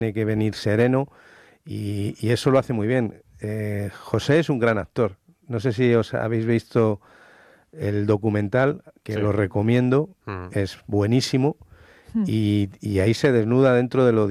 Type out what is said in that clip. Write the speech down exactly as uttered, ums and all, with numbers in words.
tiene que venir sereno y, y eso lo hace muy bien. Eh, José es un gran actor. No sé si os habéis visto el documental, que Sí. lo recomiendo, Mm. es buenísimo Hmm. y, y ahí se desnuda dentro de lo